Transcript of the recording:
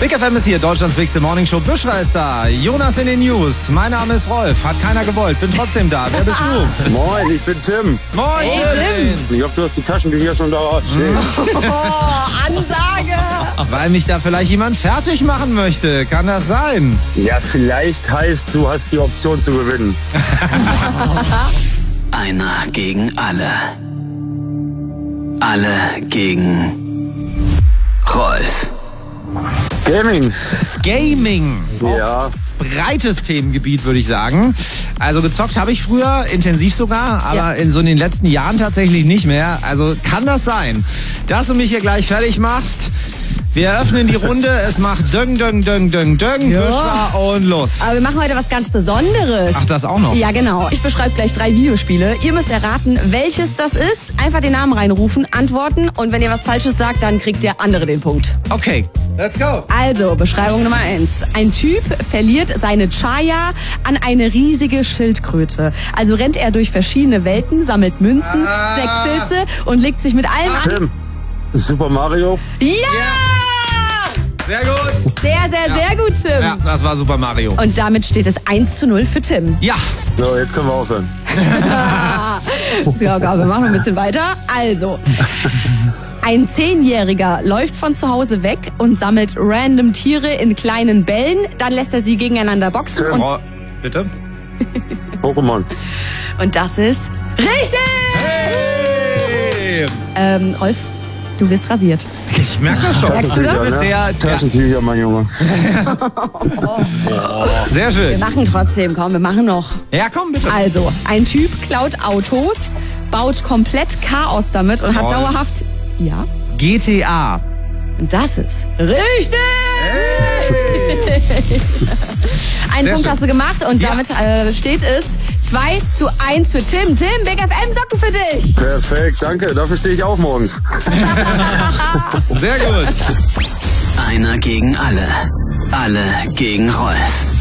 Big FM ist hier, Deutschlands bigste Morningshow. Büschra ist da, Jonas in den News. Mein Name ist Rolf, hat keiner gewollt, bin trotzdem da. Wer bist du? Moin, ich bin Tim. Moin, Hey, Tim. Ich hoffe, du hast die Taschentücher schon da stehen. Oh, Ansage! Weil mich da vielleicht jemand fertig machen möchte. Kann das sein? Ja, vielleicht heißt, du hast die Option zu gewinnen. Einer gegen alle. Alle gegen Rolf. Gaming. Gaming. Ja. Breites Themengebiet, würde ich sagen. Also gezockt habe ich früher, intensiv sogar, aber in so den letzten Jahren tatsächlich nicht mehr. Also kann das sein, dass du mich hier gleich fertig machst? Wir eröffnen die Runde, es macht Döng, Döng, Döng, Döng, Döng, Büschra und los. Aber wir machen heute was ganz Besonderes. Ach, das auch noch? Ja, genau. Ich beschreibe gleich 3 Videospiele. Ihr müsst erraten, welches das ist. Einfach den Namen reinrufen, antworten. Und wenn ihr was Falsches sagt, dann kriegt der andere den Punkt. Okay, let's go. Also, Beschreibung Nummer 1. Ein Typ verliert seine Chaya an eine riesige Schildkröte. Also rennt er durch verschiedene Welten, sammelt Münzen, Sektpilze und legt sich mit allem an. Tim, Super Mario. Ja! Sehr gut. Sehr gut, Tim. Ja, das war Super Mario. Und damit steht es 1:0 für Tim. Ja. So, jetzt können wir aufhören. Ja, wir machen ein bisschen weiter. Also, ein 10-Jähriger läuft von zu Hause weg und sammelt random Tiere in kleinen Bällen. Dann lässt er sie gegeneinander boxen. Tim. Oh, bitte? Pokémon. Und das ist richtig! Hey. Rolf, du wirst rasiert. Ich merke das schon. Merkst du das? Bisher, Taschentücher, mein Junge. Sehr Wir schön. machen trotzdem, komm, wir machen noch. Ja, komm bitte. Also, ein Typ klaut Autos, baut komplett Chaos damit und hat Rolf. dauerhaft... Ja? GTA. Und das ist richtig! Einen Sehr Punkt schön. hast du gemacht und Ja. damit steht es 2:1 für Tim. Tim, Big FM Socken für dich. Perfekt, danke. Dafür stehe ich auf morgens. Sehr gut. Einer gegen alle. Alle gegen Rolf.